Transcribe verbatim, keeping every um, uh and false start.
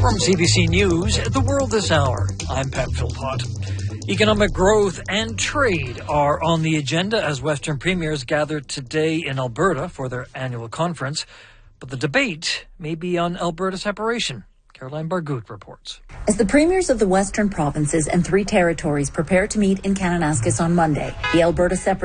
From C B C News, The World This Hour, I'm Pat Philpott. Economic growth and trade are on the agenda as Western premiers gather today in Alberta for their annual conference. But the debate may be on Alberta separation. Caroline Bargout reports. As the premiers of the Western provinces and three territories prepare to meet in Kananaskis on Monday, the Alberta separation